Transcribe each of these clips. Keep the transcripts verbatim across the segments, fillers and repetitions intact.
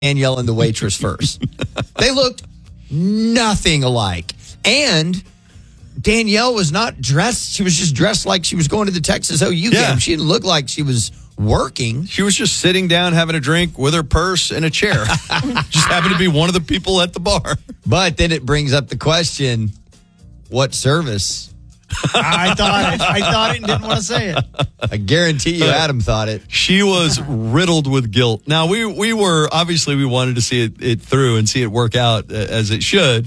Danielle and the waitress first. They looked nothing alike. And Danielle was not dressed. She was just dressed like she was going to the Texas O U Yeah. game. She didn't look like she was working. She was just sitting down having a drink with her purse and a chair. Just happened to be one of the people at the bar. But then it brings up the question, what service? I thought it. I thought it and didn't want to say it. I guarantee you Adam thought it. She was riddled with guilt. Now, we we were, obviously, we wanted to see it, it through and see it work out as it should.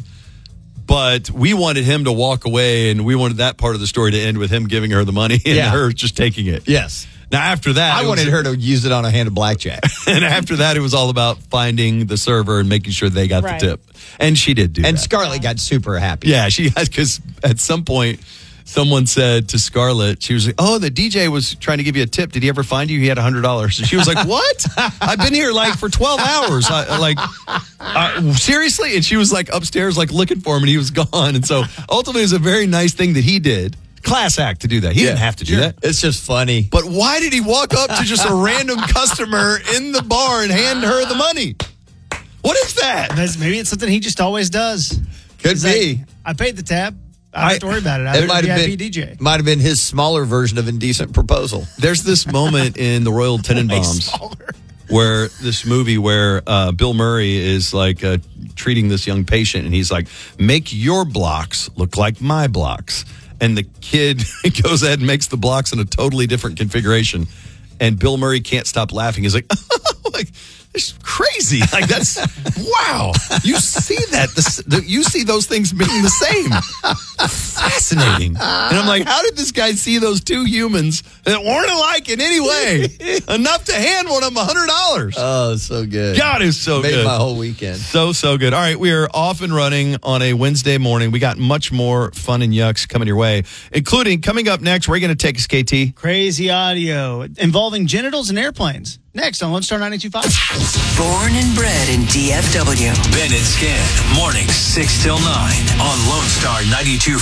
But we wanted him to walk away, and we wanted that part of the story to end with him giving her the money and Yeah. her just taking it. Yes. Now, after that, I it wanted was, her to use it on a hand of blackjack. and after that, it was all about finding the server and making sure they got Right. the tip. And she did do And that. Scarlett got super happy. Yeah, she has, because at some point, someone said to Scarlett, she was like, oh, the D J was trying to give you a tip. Did he ever find you? He had one hundred dollars. And she was like, what? I've been here like for twelve hours. I, like, uh, seriously? And she was like upstairs, like looking for him, and he was gone. And so ultimately, it was a very nice thing that he did. Class act to do that. He didn't have to do that. It's just funny. But why did he walk up to just a random customer in the bar and hand her the money? What is that? That's- Maybe it's something he just always does. Could He's be. like, I paid the tab. I don't have to worry about it. I It was might a have V I P been D J. might have been his smaller version of Indecent Proposal. There's this moment in the Royal Tenenbaums Smaller. where this movie where uh, Bill Murray is like uh, treating this young patient, and he's like, make your blocks look like my blocks. And the kid goes ahead and makes the blocks in a totally different configuration. And Bill Murray can't stop laughing. He's like, like it's crazy. Like, that's, wow. You see that. This, the, you see those things being the same. Fascinating. And I'm like, how did this guy see those two humans that weren't alike in any way enough to hand one of them one hundred dollars? Oh, so good. God, is so Made good. my whole weekend. So, so good. All right, we are off and running on a Wednesday morning. We got much more fun and yucks coming your way, including coming up next, we're going to take us, K T. Crazy audio involving genitals and airplanes. Next on Lone Star ninety-two point five. Born and bred in D F W. Ben and Skin, mornings six till nine on Lone Star ninety-two point five.